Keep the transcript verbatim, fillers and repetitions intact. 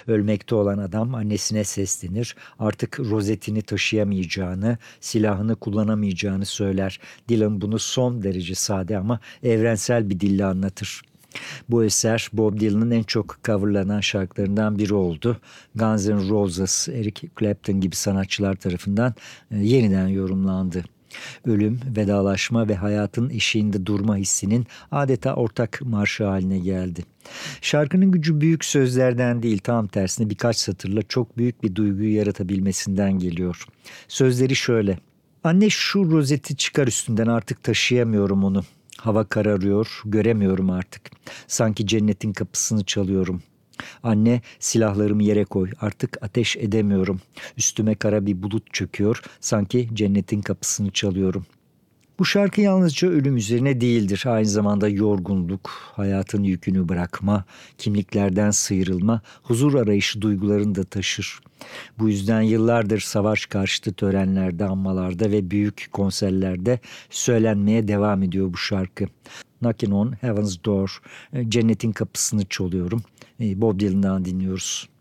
Ölmekte olan adam annesine seslenir. Artık rozetini taşıyamayacağını, silahını kullanamayacağını söyler. Dylan bunu son derece sade ama evrensel bir dille anlatır. Bu eser Bob Dylan'ın en çok coverlanan şarkılarından biri oldu. Guns N' Roses, Eric Clapton gibi sanatçılar tarafından e, yeniden yorumlandı. Ölüm, vedalaşma ve hayatın eşiğinde durma hissinin adeta ortak marşı haline geldi. Şarkının gücü büyük sözlerden değil, tam tersine birkaç satırla çok büyük bir duyguyu yaratabilmesinden geliyor. Sözleri şöyle: "Anne, şu rozeti çıkar üstünden, artık taşıyamıyorum onu. Hava kararıyor, göremiyorum artık. Sanki cennetin kapısını çalıyorum. Anne, silahlarımı yere koy, artık ateş edemiyorum. Üstüme kara bir bulut çöküyor, sanki cennetin kapısını çalıyorum." Bu şarkı yalnızca ölüm üzerine değildir. Aynı zamanda yorgunluk, hayatın yükünü bırakma, kimliklerden sıyrılma, huzur arayışı duygularını da taşır. Bu yüzden yıllardır savaş karşıtı törenlerde, anmalarda ve büyük konserlerde söylenmeye devam ediyor bu şarkı. Knocking on Heaven's Door, cennetin kapısını çalıyorum. Bob Dylan'dan dinliyoruz.